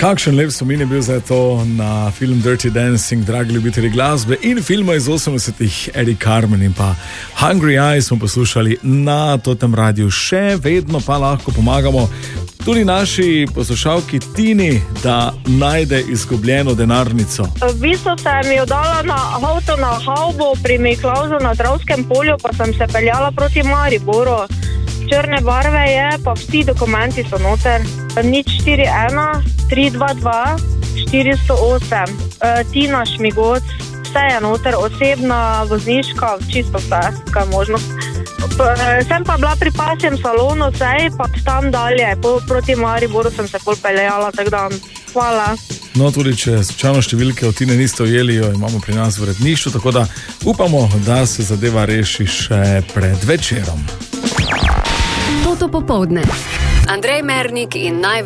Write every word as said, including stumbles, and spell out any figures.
Kakšen lep spomin je bil za to na film Dirty Dancing, dragi ljubitelji glasbe in filma iz osemdesetih, Eddie Carmen in pa Hungry Eyes smo poslušali na Totem radiju. Še vedno pa lahko pomagamo tudi naši poslušalki Tini, da najde izgubljeno denarnico. V bistvu sem jo dala na avto na Havbo pri Miklauzu na Dravskem polju, pa sem se peljala proti Mariboru. Črne barve je, pa vsi dokumenti so noter. nič štiri ena tri dva dva štiri nula osem. E, Tina Šmigoc, vse je noter, osebna, vozniška, čisto vse, kaj možno. P- sem pa bila pri pasjem salonu, sej, pa tam dalje, po, proti Mariboru sem se pol peljala, tako da hvala. No, tudi če slučajno številke od Tine niste ujeli, jo imamo pri nas v uredništvu, tako da upamo, da se zadeva reši še pred večerom. Toto popoldne. Andrej Mernik in naj